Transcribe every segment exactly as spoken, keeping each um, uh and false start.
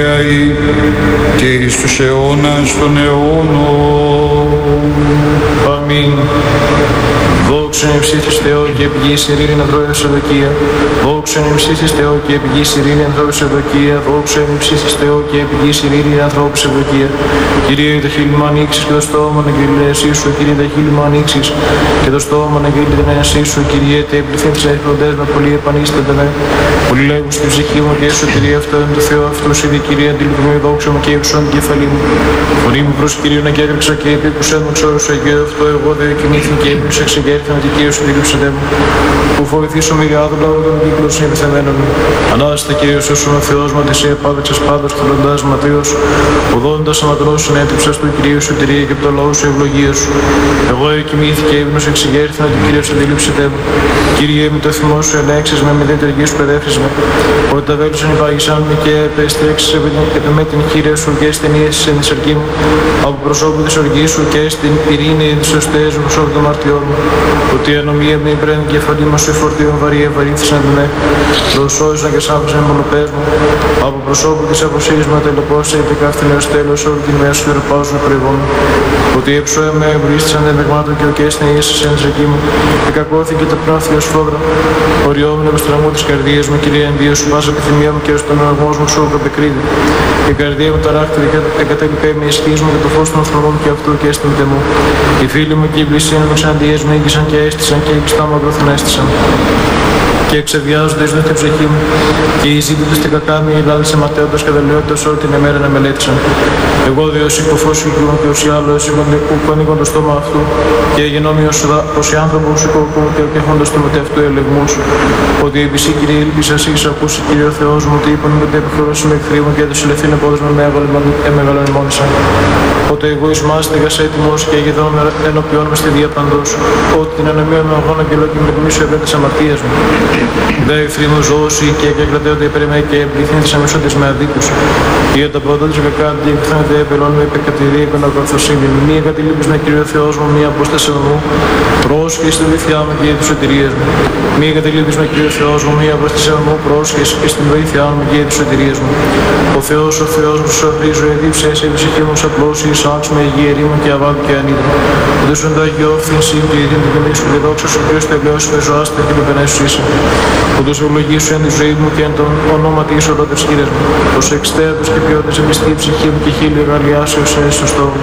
και εις τους αιώνας των αιώνων. Αμήν. Δόξα εν ψήφις Θεό και πηγής ειρήνη ανθρώπου ευδοκία. Δόξα εν ψήφις Θεό και πηγής ειρήνη ανθρώπου ευδοκία. Δόξα εν ψήφις Θεό και πηγής ειρήνη ανθρώπου ευδοκία. Κύριε, το χείλη μου ανοίξεις και το στόμα να γυρίσει την αίασή σου. Κύριε, το χείλη μου ανοίξεις και το στόμα να γυρίσει την αίασή σου. Κύριε, τε πληθύν τις εχθροντές με πολύ επανίστανται με. Πολύ λέγουν στην ψυχή μου και εσωτερία αυτό είναι το Θεό αυτός. Ήδη Κύριε, αντιληπτικό δόξα μου και ύψον την κεφαλή μου. Φωνή μου προς Κύριο να κέκρυξα και επίκουσέ μου ξόρους Αγίου αυτό. Εγώ δεν κινήθην και έπνιξα εξεγέρθηνα ότι Κύριος αντιλήψατε μου. Που φοβηθήσω μη γάδο λόγω των κύκλων συνεπιθεμένων μου. Ανάστα Κύριος όσο ο Θεός μου ότι σε επάδεξες πάντως θελοντάς ματίος. Οδόντας αματρός συνέτυψας του Κυρίου σου τηρία και από το λαό σου ευλογία σου. Εγώ εκοιμήθηκα ύπνος εξεγέρθηνα ότι Κύριος αντιλήψατε μου. Κύριε με το θυμό σου ελέγξεις με με την τεργή σου παιδεύχεις με. Ότι τα βέλουσαν υπάγησαν με και επέστρεξες επί με την χείρια σου και στην ίεση εν σαρκή μου. Από προσώπου της οργής σου και στην ειρήνη της σωστές μου προσώπου των μαρτιών μου. Ότι η ανομία με υπραίνει κεφαλή μας σε φορτίων βαρύ ευαρύθησαν με. Προσώζαν και σάφησαν μολοπές μου. Από προσώπου της αποσύγης μου τελεπώσε η δεκάφθην έως τέλος όλη τη μέρα σου ερωπάζουν προηγών. Ότι έψωε με εμπρίστησαν δεμεγμάτων και ο και στην ίεση εν σαρκή μου. Και κακώθηκε το πνεύμα ως φόδρα. Οριόμουν από στραμμού της καρδίας μου, Κυρία Ενδύο σου, βάζω επιθυμία μου και ως τον οργός μου σου καπεκρίδη. Η καρδία μου ταράχτηκε εγκατέλειπε με ισχύς μου και το φως των ανθρώπων και αυτού και έστειν μου. Οι φίλοι μου και οι πλησίοι μου ξαντίες με ήγησαν και έστησαν και οι πιστά μου αγρόθουν έστησαν. Και εξεβιάζοντας με την ψυχή μου, και οι ζήτητες την κακά μου, οι λάλησαν ματέοντας καταλληλότητας όλη την ημέρα να μελέτησαν. Εγώ δε ως υποφός οικούν και ως οι άλλοι που ανοίγουν το στόμα αυτού, και γεννόμοι ως οι άνθρωποι που σηκώκουν και έχοντας το μετευτού ελεγμούς, ότι η επισή Κύριε ήλπισα εις ακούσει Κύριε ο Θεός μου, ότι είπαν με την επιχειρώση με εχθροί μου και τους ελευθύνε πόδες με εμεγαλωνημόνησαν. Ότι εγώ εις μάστηγας έτοιμος και γεδόν ενωπιών με στη βία παντός, ότι την ανομία με αγώνα και λόγια με την μίσου επέτες αμαρτίας μου. Δε εχθροί μου ζώση και εγκρατέονται υπέρ με και πληθύνθησαν μεσότες με αδίκους. Για τα πρώτα της κακά διεκθάνεται επελών με επεκατηρία και ανακορθωσύνη. Μη εγκατηλείπεις με Κύριο Θεός μου, μία απόσταση μου, πρόσχεση στη βοήθειά μου και για τις σωτηρίες μου. Μη εγκατηλείπεις με Κύριο Θεός μου, μία απόσταση μου, πρόσχεση και στην βοήθειά μου και για τις σωτηρίες μου. Ο Θεός, ο Θεός μου, σου αφρίζω, εδίψε σε ψυχή μου, σαπλώσει, εισάξ με υγεία ρήμου και αβάδου και ανίδρου. Δούσον το Αγιό φθηνσί και η δύναμη και σου και δόξα σου και στο ευλέος με ζωάστα και το πενέσου είσαι. Που τους ευλογήσω εν τη ζωή μου και εν τον ονόματι ίσο ρώτες χείρες μου. Τους εξτέατος και ποιότητες εμπιστή ψυχή μου και χείλη εργαλειάσεως σε στο στόμα.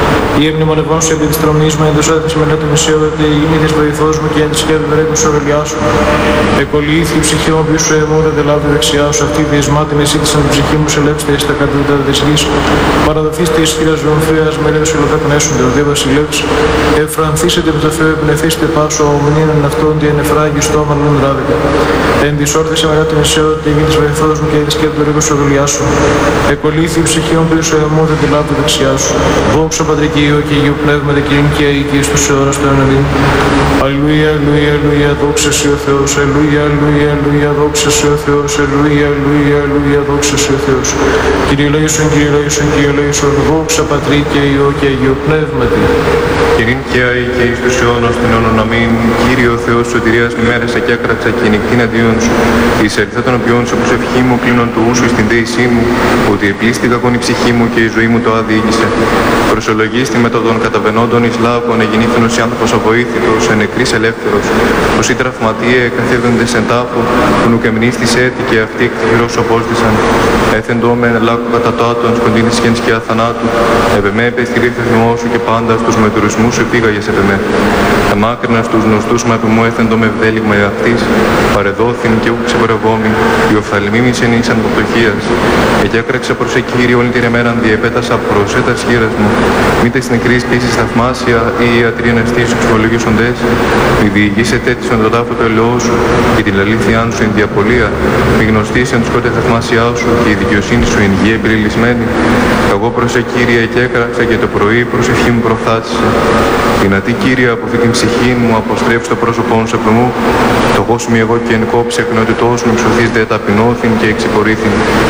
Η έμνημονευόν σου επί της τρομής μου, εν τους έδειξε με λέτε μεσαίο, ότι η γυνήθης βοηθός μου και εν της σκέπτου ρέκου σου εργαλειάσου. Εκολυήθη η ψυχή μου πίσω εμού, δεν τελάβει δεξιά σου, αυτή διεσμάτη με σύντησαν την ψυχή μου, σε λέψτε στα κατώτερα της γης. Παραδοθήστε εις χείρας βομφρίας, με λέτε σου λογάκων έσονται, ο Δίβας ηλέξ. Εφρανθήσετε με το Θεό, εμπνευθύστε πάσο, ομνήνων αυτών, τι ενεφράγει στόμα λούν ράδικε. Εν της όρθισε μετά την εσέω, τη γη της βοηθός μου και η σκέπτου ρέκου σου εργαλειάσου. Εκολύθη η ψυχή μου πίσω εμού, δεν τελάβει δεξιά σου. Δόξα Πατρική Υιό και Αγίου Πνεύματι και νυν και αεί και εις τους αιώνας των αιώνων. Αλληλούια, αλληλούια, αλληλούια, δόξα Συ ο Θεός. Αλληλούια, αλληλούια, αλληλούια, δόξα Συ ο Θεός. Αλληλούια, αλληλούια, αλληλούια, δόξα Συ ο Θεός. Κύριε Λέησον, Κύριε Λέησον, Κύριε Λέησον, δόξα Πατρί και Υιό και Αγίου Πνεύματι. Και νυν και αεί και εις τους αιώνας των αιώνων. Αμήν. Κύριε ο Θεός σωτηρίας με μέρεσα και άκρατσα και νυχτήν αντίον σου. Εις αριθά των οποίων σου προσευχή μου κλείνον του ούσου εις την δέησή μου, ότι επλήστη κακόν η ψυχή μου και η ζωή μου το άδειγησε. Προσολογίστη με τον καταβενόντων εις λάβων εγινήθην ως άνθρωπος αβοήθητος, εν νεκρής ελεύθερος, ως οι τραυματίε καθίδοντες εν τάφο, που νουκεμνίστης έτη και αυτοί εκτυχηρός οπόστησαν. Έθεντο με λάκου κατά το άτον, σκοντίνης και εν σκιά θανάτου, επεμέ επεστηρή θεσμό σου και πάντα στους μετουρισμούς σου επίγαγες επεμέ. Εμάκρινα στους γνωστούς μα επιμού έθεντο με ευδέλιγμα εαυτής, παρεδόθην και ου ξεπορευόμην, η οφθαλμίμης εν ήσαν πτωχίας. Εκέκραξα προς εκείρι όλη την εμέραν διεπέτασα προς έτας χείρας μου, μήτε στην νεκρής πίσης θαυμάσια ή ιατροί αναστής σου ξυπολογήσοντες, μη διηγήσετε της τον τάφο το ελαιό σου και την αλήθειά σου εν διαπολία, μη γνωστής εν τους κότε θαυμάσια σου και η δικαιοσύνη σου εν γη εμπριλισμένη. Εγώ προς εκείρια εκέκραξα και το πρωί προσευχή μου προφθάτησε. Δυνατή Κύριε από αυτή την ψυχή μου αποστρέψει το πρόσωπό σου από μου, το γος μου εγώ και εν κόψη εκνότητός μου εξωθείς δε ταπεινώθην και εξυπορήθην.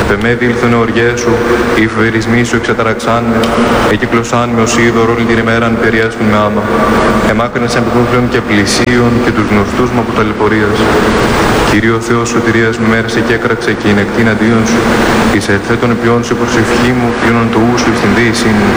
Πεμέ δήλθον οργές σου, οι φοβερισμοί σου εξαταραξάν με, εκυκλωσάν με ως είδωρο όλη την ημέραν περιέσκουν με άμα. Εμάκρυνες εμπικούκλων και πλησίων και τους γνωστούς μου από ταλαιπωρίας. Κύριο Θεός σωτηρίας με μέρες και έκραξε και είναι εκτίν αντίον σου, εις ελθέ των επιών σου προσευχή μου, κλείνον το ου σου στην δίησή μου.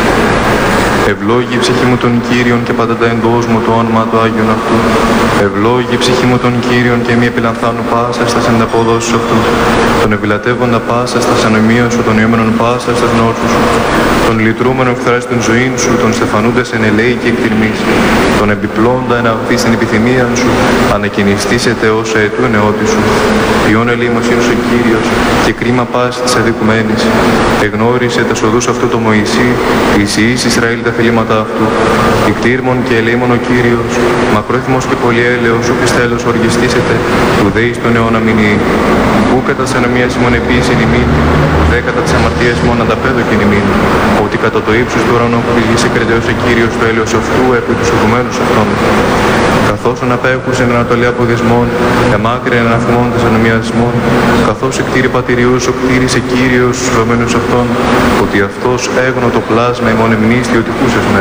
Ευλόγη η ψυχή μου των Κύριων και πάντα τα εντός μου το όνομα του Άγιον αυτού. Ευλόγη η ψυχή μου των Κύριων και μη επιλανθάνου πάσα στα ανταποδόσεις αυτού. Τον επιλατεύοντα πάσα στα ανομία σου, τον ιόμενον πάσα στα γνώσου σου. Τον λυτρούμενο εχθράς την ζωή σου, τον στεφανούντας εν ελέη και εκτιμής. Τον επιπλώντα εν αγθεί στην επιθυμία σου, ανακοινιστήσετε ως αετού ενεώτη σου. Ποιόν ελεημοσύνου ο Κύριος και κρίμα πάση της αδικουμένης. Εγνώρισε τα σοδούς αυτού το Μωυσή, εις εις Ισραήλ τα θελήματα αυτού. Ικτήρμον και ελεήμον ο Κύριος, μακρόθυμος και πολυέλεος, όποιος τέλος οργιστήσετε, ουδέης τον αιώνα μηνύει. Ού κατά της ανομίας ημών επίσης ημίν, ουδέ κατά της αμαρτίας ημών ανταπέδοκεν ημίν. Ότι κατά το ύψος του ουρανού που πηγής εκρετέως ο Κύριος το έλεος αυτού επί τους οδουμένους αυτών. Καθώς τον απέχουσεν ανατολή από δεσμών, εμάκρυνε αναφημών της ανομίας ημών, καθώς εκτήρη πατηριούς ο κτήρισε Κύριος στους βρωμένους αυτών, ότι αυτός έγνω το πλάσμα ημών εμνίστη ότι χούσες μεν.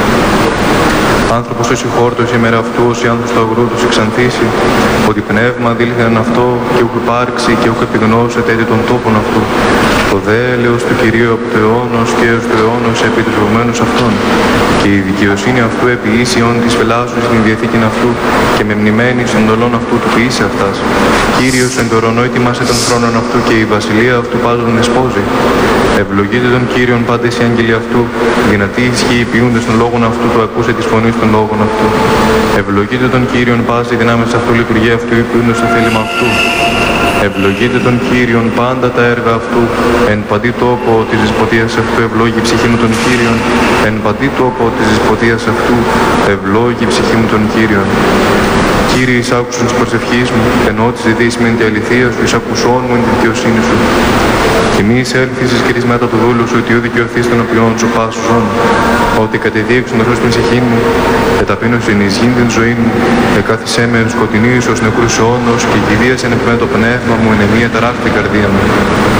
Άνθρωπος ως η χόρτος η μέρα αυτού, ως η άνθος του αγρού τους εξανθήσει, ότι πνεύμα δήλθεν αυτό και ούχ υπάρξει και ούχ επιγνώσετε έτη των τόπων αυτού. Το δε έλεος του Κυρίου από το αιώνος και έως του αιώνος επί τους βρωμένους αυτών. Και η δικαιοσύνη αυτού επί ίσιον της φελάσσου στην διαθήκην αυτού και με μνημένη στον εντολών αυτού του ποιήσε αυτάς. Κύριος εν το ουρανό ετοιμάσε των θρόνων αυτού και η βασιλεία αυτού πάζον εσπόζει. Ευλογείτε τον Κύριον πάντες οι άγγελοι αυτού, δυνατοί ισχύοι ποιούντες των λόγων αυτού του ακούσε της φωνής των λόγων αυτού. Ευλογείτε τον Κύριον πάση δυνάμεις αυτού λειτουργία αυτού ποιούντες το θέλημα αυτού. Ευλογείτε τον Κύριον πάντα τα έργα αυτού, εν παντή τόπο της δεσποτείας αυτού ευλόγη η ψυχή μου τον Κύριον, εν παντή τόπο της δεσποτείας αυτού ευλόγη η ψυχή μου τον Κύριον. Κύριε, εις άκουσον της προσευχής μου, ενώ της διδείς με την αληθεία σου, εις ακουσών μου εν τη δικαιοσύνη σου. Και μη εισέλθεις εις κρίς μετά του δούλου σου, ότι ού δικαιωθείς των οποίων σου πάσου ζών. Ότι κατεδίεξον το στην ψυχή μου, εταπείνωσιν εις γήν την ζωή μου, εκάθισέ με εν σκοτεινής ως νεκρούς αιώνος, και κηδίασεν επ' το πνεύμα μου, εν εμία ταράχτη καρδία μου.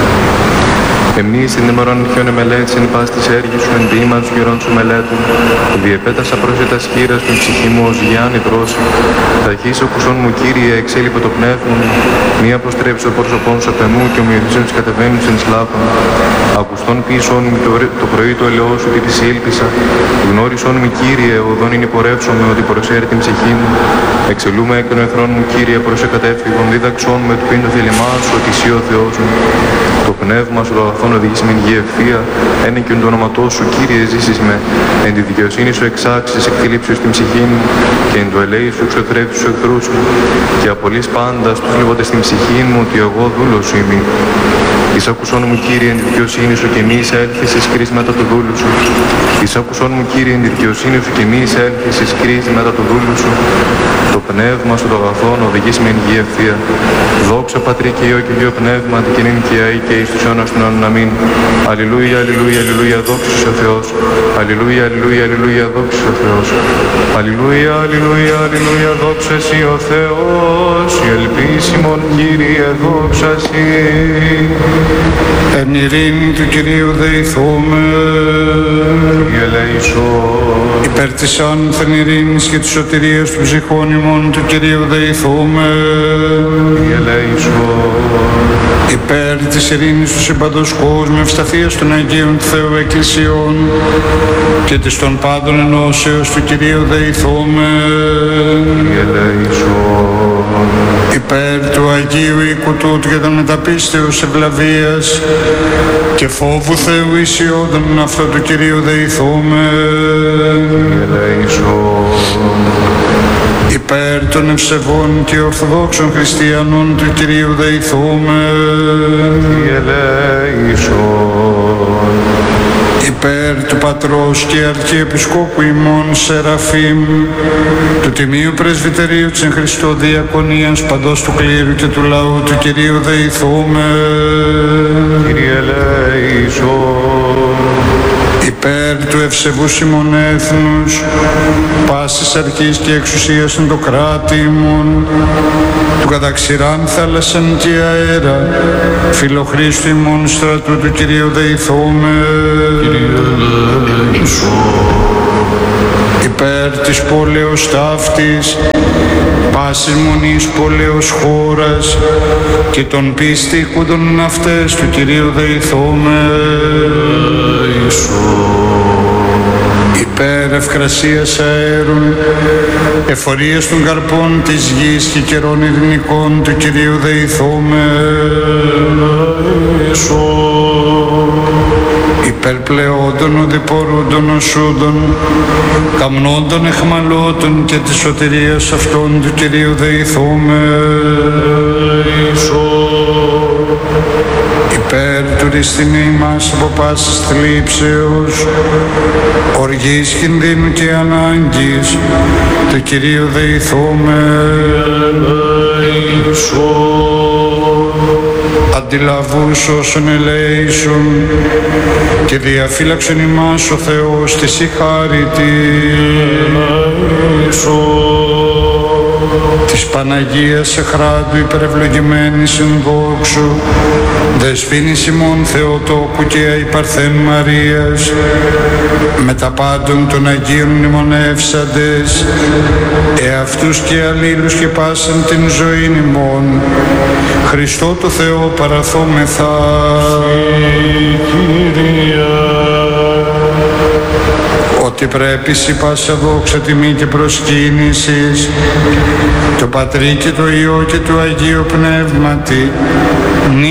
Εμείς την ημερών ποιον εμελέτησεν πας της έργης σου, εν ποίημαν σου καιρών σου μελέτων. Διεπέτασα πρόσθετα σκύρας την ψυχή μου ως γιάννη δρόση. Θα αρχίσω ακουσών μου Κύριε, εξέλιπε το πνεύμα μου. Μη αποστρέψει το πρόσωπόν σου απ' εμού και ομοιωθήσεων της κατεβαίνουν εν σλάβων. Ακουστών πίσω μου το, το πρωί το ελαιό σου τι της ήλπισα. Γνώρισον μου Κύριε, οδόν είναι πορεύσομαι ότι προσέρει την ψυχή μου. Εξελούμε εκ των εθρών μου Κύριε προς εκατέφυγον, δίδαξόν με του πίν το θέλημά σου ότι εσύ ο Θεός μου. Το πνεύμα σου το αγαθόν οδηγείς με γη ευθεία, ένε και το όνοματό σου Κύριε ζήσεις με. Εν τη δικαιοσύνη σου εξάξεις εκτελείψεις στην ψυχή μου και εν το ελέη σου εξωθρεύεις τους εχθρούς μου και απολύς πάντα στους λεβότες στην ψυχή μου ότι εγώ δούλος σου είμαι. Εις άκουσόν μου Κύριε εν τη δικαιοσύνη σου και μη εισέλθεις εις κρίς μετά του δούλου σου. Εις άκουσόν μου Κύριε εν τη δικαιοσύνη σου και μη εισέλθεις εις κρίς μετά του δούλου σου. Το πνεύμα σου το αγαθόν οδηγείς με εν γη ευθεία. Δόξα Πατρί και Υιό και Υιό Πνεύμα και νυν και αεί και εις τους αιώνας των αιώνων. Αμήν. Αλληλούια, αλληλούια, αλληλούια, δόξα ο Θεός. Αλληλούια, αλληλούια, αλληλούια, δόξα ο Θεός. Αλληλούια, αλληλούια, αλληλούια, δόξα εσύ ο Θεός. Η ελπίσιμον Κύριε, δόξα εσύ. Εν ειρήνη του Κυρίου δεηθούμε. Κύριε ελέησον. Υπέρ της άνθεν ειρήνης και της σωτηρίας του ψυχών ημών του Κυρίου δεηθούμε. Κύριε ελέησον. Υπέρ της ειρήνης του συμπαντός κόσμου, ευσταθίας των Αγίων του Θεού Εκκλησιών και της των πάντων ενώσεως του Κυρίου δεηθούμε. Κύριε ελέησον. Υπέρ του Αγίου οίκου τούτου και των μεταπίστεως ευλαβίας και φόβου Θεού ισιόδων αυτό του Κυρίου δεηθούμε. Κύριε ελέησον. Υπέρ των ευσεβών και ορθοδόξων χριστιανών του Κυρίου δεηθούμε. Κύριε ελέησον. Υπέρ του Πατρός και Αρχιεπισκόπου ημών Σεραφείμ, του Τιμίου Πρεσβυτερίου της εν Χριστώ Διακονίας παντός του κλήρου και του λαού του Κυρίου δεηθούμε. Κύριε ελέησον. υπέρ του ευσεβούς ημών έθνους, πάσης αρχής και εξουσίας εν το κράτη ημών, του καταξηράν θάλασσαν και αέρα, φιλοχρήστου ημών στρατού του Κυρίου δεηθώμε. Υπέρ της πόλεως ταύτης, πάσης μονής πόλεως χώρας και των πίστικούντων αυτές του Κυρίου δεηθώμε. Υπέρ ευκρασίας αέρων, εφορίας των καρπών της γης και καιρών ειρηνικών του Κυρίου δεηθώμε. Υπερπλεόντων οδηπορούντων οσούντων, καμνόντων εχμαλώτων και της σωτηρίας αυτών του Κυρίου δεηθώμε. Υπέρ του ρηστινή μας από πάσης θλίψεως, οργής κινδύνου και ανάγκης του Κυρίου δεηθώμε. Αντιλαβούς όσων ελέησον και διαφύλαξον ημάς ο Θεός της η χάρητη της Παναγίας εχράντου υπερευλογημένης εν δόξου, δεσποίνης ημών Θεοτόκου και αϊπαρθέν Μαρίας, με τα πάντων των Αγίων μνημονεύσαντες, εαυτούς και αλλήλους και πάσαν την ζωήν ημών, Χριστό το Θεό παραθόμεθα. Ότι πρέπει σοι πάσα δόξα τιμή και προσκύνησης, το Πατρί και το Υιό και το Αγίο Πνεύματι,